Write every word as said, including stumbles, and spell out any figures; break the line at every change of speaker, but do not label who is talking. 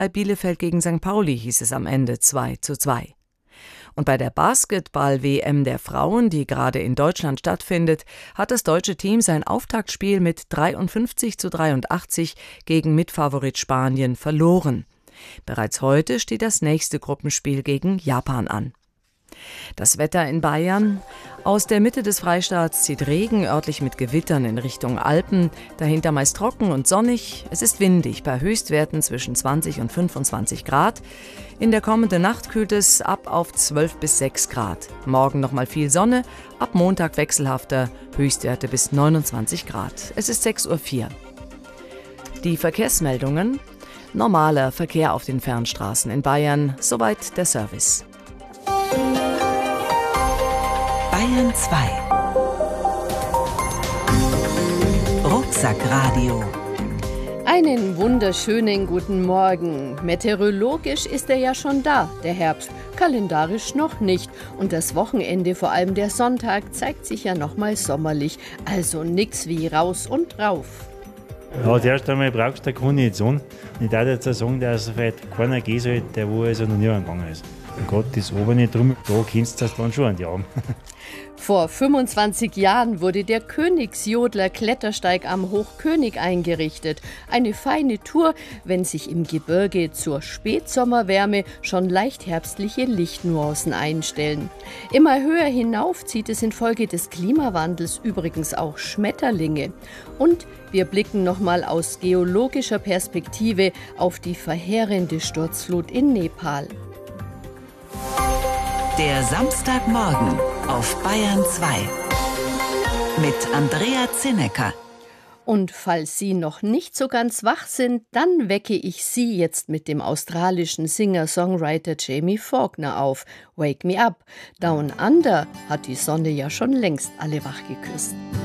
Bielefeld gegen Sankt Pauli hieß es am Ende zwei zu zwei. Und bei der Basketball-W M der Frauen, die gerade in Deutschland stattfindet, hat das deutsche Team sein Auftaktspiel mit dreiundfünfzig zu dreiundachtzig gegen Mitfavorit Spanien verloren. Bereits heute steht das nächste Gruppenspiel gegen Japan an. Das Wetter in Bayern. Aus der Mitte des Freistaats zieht Regen, örtlich mit Gewittern in Richtung Alpen. Dahinter meist trocken und sonnig. Es ist windig, bei Höchstwerten zwischen zwanzig und fünfundzwanzig Grad. In der kommenden Nacht kühlt es ab auf zwölf bis sechs Grad. Morgen nochmal viel Sonne, ab Montag wechselhafter, Höchstwerte bis neunundzwanzig Grad. Es ist sechs Uhr vier. Die Verkehrsmeldungen. Normaler Verkehr auf den Fernstraßen in Bayern. Soweit der Service.
Bayern zwei. Rucksackradio.
Einen wunderschönen guten Morgen. Meteorologisch ist er ja schon da, der Herbst. Kalendarisch noch nicht. Und das Wochenende, vor allem der Sonntag, zeigt sich ja noch mal sommerlich. Also nix wie raus und rauf.
Ja, zuerst einmal brauchst du eine Kondition. Ich darf jetzt auch sagen, dass so weit keiner gehen soll, der wo also noch nie angegangen ist. Und Gott, das oben nicht drum, da kennst du das dann schon an die Augen.
Vor fünfundzwanzig Jahren wurde der Königsjodler Klettersteig am Hochkönig eingerichtet. Eine feine Tour, wenn sich im Gebirge zur Spätsommerwärme schon leicht herbstliche Lichtnuancen einstellen. Immer höher hinauf zieht es infolge des Klimawandels übrigens auch Schmetterlinge. Und wir blicken nochmal aus geologischer Perspektive auf die verheerende Sturzflut in Nepal.
Der Samstagmorgen auf Bayern zwei mit Andrea Zinnecker.
Und falls Sie noch nicht so ganz wach sind, dann wecke ich Sie jetzt mit dem australischen Singer-Songwriter Jamie Faulkner auf. Wake Me Up. Down Under hat die Sonne ja schon längst alle wach geküsst.